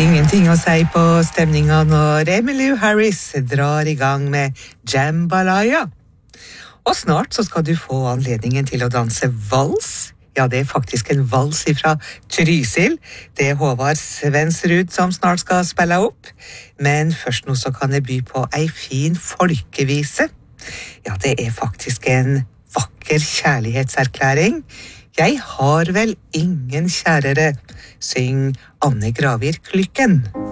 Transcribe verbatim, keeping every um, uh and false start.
Ingenting å si på stemninga når Emmylou Harris drar i gang med Jambalaya. Og snart så skal du få anledningen til å danse vals. Ja, det er faktisk en vals fra Trysil. Det er Håvard Svensrud som snart skal spille opp. Men først nå så kan jeg by på ei fin folkevise. Ja, det er faktisk en vakker kjærlighetserklæring. Jeg har vel ingen kjærere, syng Anne Gravir Klykken.